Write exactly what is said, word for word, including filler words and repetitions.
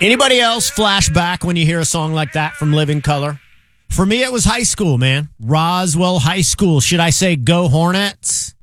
Anybody else flash back when you hear a song like that from Living Color? For me, it was high school, man. Roswell High School. Should I say Go Hornets?